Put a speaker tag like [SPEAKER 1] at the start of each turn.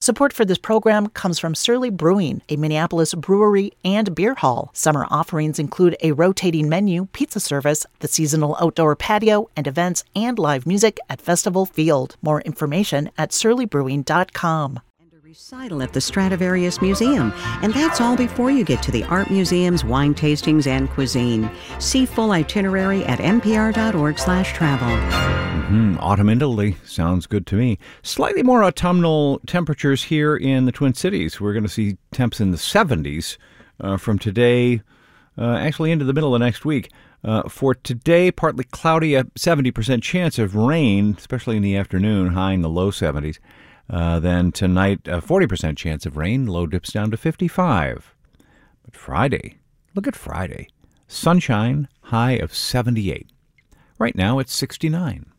[SPEAKER 1] Support for this program comes from Surly Brewing, a Minneapolis brewery and beer hall. Summer offerings include a rotating menu, pizza service, the seasonal outdoor patio, and events and live music at Festival Field. More information at surlybrewing.com.
[SPEAKER 2] Recital at the Stradivarius Museum, and that's all before you get to the art museum's wine tastings and cuisine. See full itinerary at npr.org/travel.
[SPEAKER 3] Autumn in Italy sounds good to me. Slightly more autumnal temperatures here in the Twin Cities. We're going to see temps in the 70s from today, actually into the middle of next week. For today, partly cloudy, a 70% chance of rain, especially in the afternoon, high in the low 70s. Then tonight, a 40% chance of rain, low dips down to 55. But Friday, look at Friday. Sunshine, high of 78. Right now it's 69.